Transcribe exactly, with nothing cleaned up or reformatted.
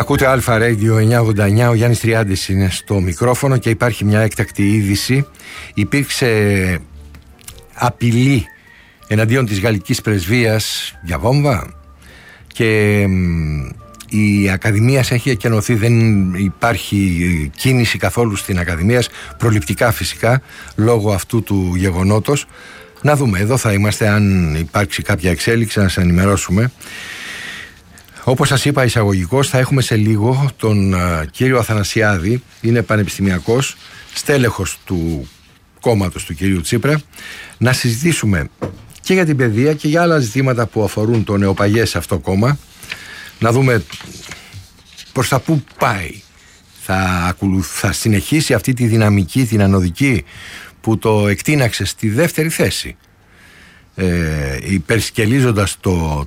Ακούτε Αλφα Radio εννιακόσια ογδόντα εννιά, ο Γιάννης Τριάντης είναι στο μικρόφωνο και υπάρχει μια έκτακτη είδηση. Υπήρξε απειλή εναντίον της γαλλικής πρεσβείας για βόμβα και η Ακαδημίας έχει εκενωθεί, δεν υπάρχει κίνηση καθόλου στην Ακαδημίας, προληπτικά φυσικά, λόγω αυτού του γεγονότος. Να δούμε, εδώ θα είμαστε, αν υπάρξει κάποια εξέλιξη να σας ενημερώσουμε. Όπως σας είπα εισαγωγικώς, θα έχουμε σε λίγο τον uh, κύριο Αθανασιάδη, είναι πανεπιστημιακός, στέλεχος του κόμματος του κυρίου Τσίπρα, να συζητήσουμε και για την παιδεία και για άλλα ζητήματα που αφορούν το νεοπαγές αυτό κόμμα, να δούμε προς τα πού πάει. Θα, ακολουθ, θα συνεχίσει αυτή τη δυναμική, την ανωδική που το εκτείναξε στη δεύτερη θέση, ε, υπερσκελίζοντας το,